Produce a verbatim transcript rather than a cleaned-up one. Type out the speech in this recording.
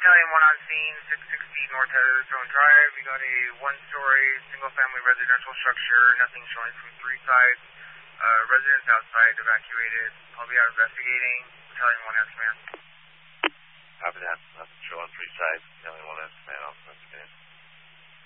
Battalion one on scene, six sixty North Heatherstone Drive. We got a one-story single-family residential structure, nothing showing from three sides. Uh, residents outside evacuated. I'll be out investigating. Battalion one has command. Copy that. Nothing showing three sides. Battalion one has command. I'll investigate.